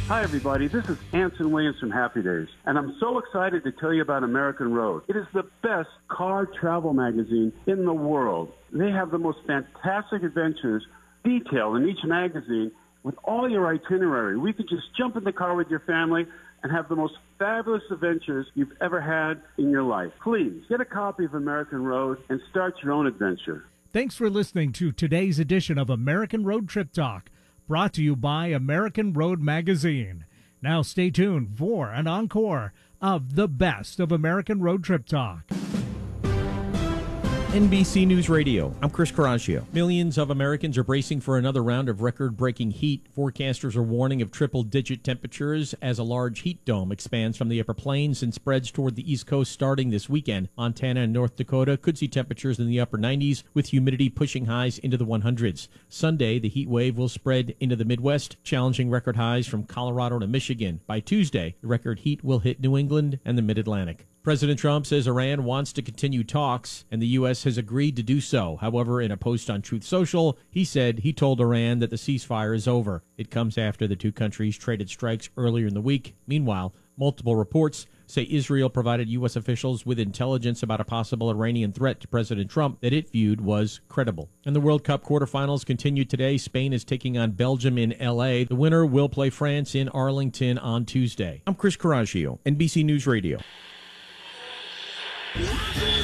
Hi, everybody. This is Anson Williams from Happy Days, and I'm so excited to tell you about American Road. It is the best car travel magazine in the world. They have the most fantastic adventures detailed in each magazine with all your itinerary. We could just jump in the car with your family and have the most fabulous adventures you've ever had in your life. Please, get a copy of American Road and start your own adventure. Thanks for listening to today's edition of American Road Trip Talk, brought to you by American Road Magazine. Now stay tuned for an encore of the best of American Road Trip Talk. NBC News Radio, I'm Chris Coraggio. Millions of Americans are bracing for another round of record-breaking heat. Forecasters are warning of triple-digit temperatures as a large heat dome expands from the upper plains and spreads toward the East Coast starting this weekend. Montana and North Dakota could see temperatures in the upper 90s with humidity pushing highs into the 100s. Sunday, the heat wave will spread into the Midwest, challenging record highs from Colorado to Michigan. By Tuesday, the record heat will hit New England and the Mid-Atlantic. President Trump says Iran wants to continue talks, and the U.S. has agreed to do so. However, in a post on Truth Social, he said he told Iran that the ceasefire is over. It comes after the two countries traded strikes earlier in the week. Meanwhile, multiple reports say Israel provided U.S. officials with intelligence about a possible Iranian threat to President Trump that it viewed was credible. And the World Cup quarterfinals continue today. Spain is taking on Belgium in L.A. The winner will play France in Arlington on Tuesday. I'm Chris Coraggio, NBC News Radio. Yeah.